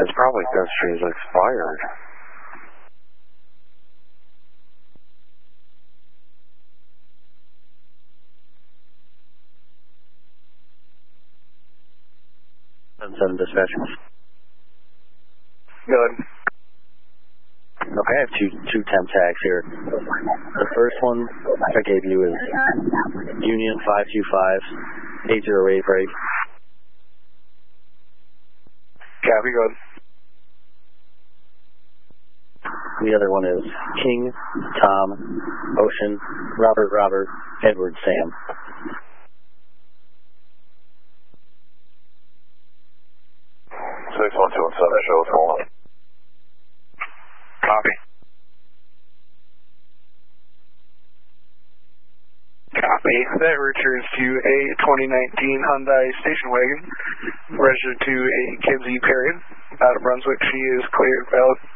It's probably because she's expired. Seven dispatch. Good. Okay, I have two temp tags here. The first one I gave you is Union 525-808 break. Copy, good. The other one is King, Tom, Ocean, Robert, Edward, Sam. 6127, show what's going on. Copy. Copy. That returns to a 2019 Hyundai station wagon, registered to a Kinsey Perry, out of Brunswick. She is cleared, valid.